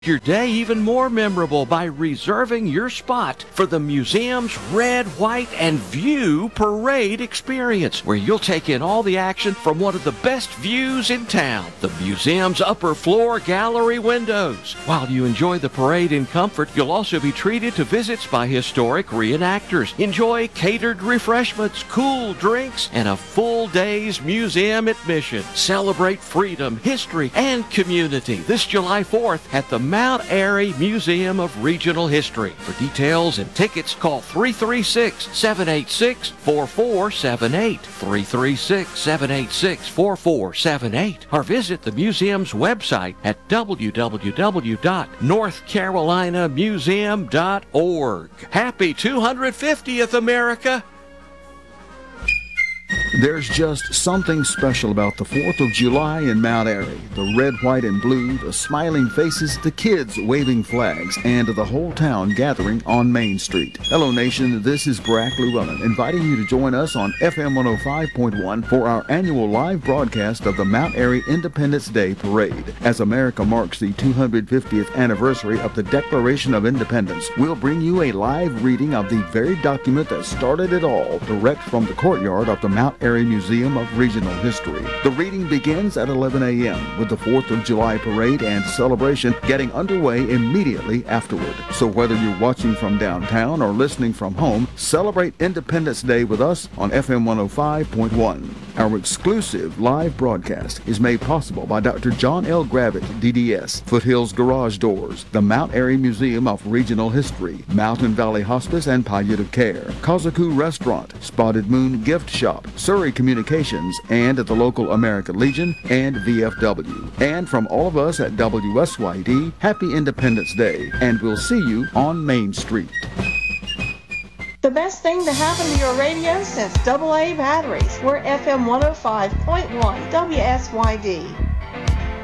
Your day even more memorable by reserving your spot for the museum's Red, White, and View Parade experience, where you'll take in all the action from one of the best views in town, the museum's upper floor gallery windows. While you enjoy the parade in comfort, you'll also be treated to visits by historic reenactors. Enjoy catered refreshments, cool drinks, and a full day's museum admission. Celebrate freedom, history, and community this July 4th at the Mount Airy Museum of Regional History. For details and tickets, call 336-786-4478, 336-786-4478, or visit the museum's website at www.northcarolinamuseum.org. Happy 250th, America! There's just something special about the 4th of July in Mount Airy. The red, white, and blue, the smiling faces, the kids waving flags, and the whole town gathering on Main Street. Hello, nation. This is Barack Llewellyn, inviting you to join us on FM 105.1 for our annual live broadcast of the Mount Airy Independence Day Parade. As America marks the 250th anniversary of the Declaration of Independence, we'll bring you a live reading of the very document that started it all, direct from the courtyard of the Mount Airy Museum of Regional History. The reading begins at 11 a.m. with the 4th of July parade and celebration getting underway immediately afterward. So whether you're watching from downtown or listening from home, celebrate Independence Day with us on FM 105.1. Our exclusive live broadcast is made possible by Dr. John L. Gravitt, DDS, Foothills Garage Doors, the Mount Airy Museum of Regional History, Mountain Valley Hospice and Palliative Care, Kazaku Restaurant, Spotted Moon Gift Shop, Surrey Communications, and the local American Legion and VFW. And from all of us at WSYD, Happy Independence Day, and we'll see you on Main Street. The best thing to happen to your radio since AA batteries. We're FM 105.1 WSYD.